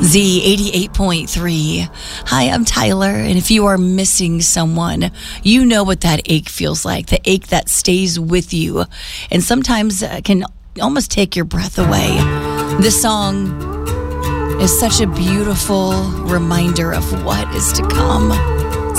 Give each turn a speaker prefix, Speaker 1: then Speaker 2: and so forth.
Speaker 1: Z88.3. Hi, I'm Tyler, and if you are missing someone, you know what that ache feels like, the ache that stays with you and sometimes can almost take your breath away. This song is such a beautiful reminder of what is to come.